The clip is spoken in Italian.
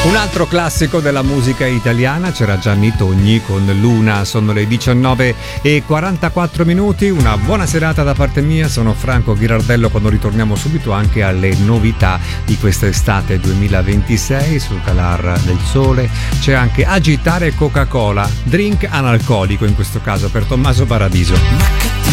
Un altro classico della musica italiana, c'era Gianni Togni con Luna. Sono le 19:44. Una buona serata da parte mia, sono Franco Ghirardello, quando ritorniamo subito anche alle novità di quest'estate 2026. Sul Calar del Sole c'è anche Agitare Coca-Cola, drink analcolico in questo caso per Tommaso Paradiso. Ma